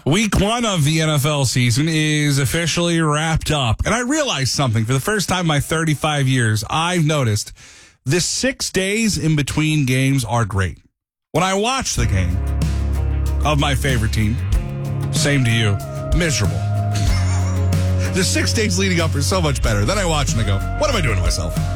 Week 1 of the NFL season is officially wrapped up. And I realized something. For the first time in my 35 years, I've noticed the 6 days in between games are great. When I watch the game of my favorite team, same to you, miserable. The 6 days leading up are so much better. Then I watch and I go, what am I doing to myself?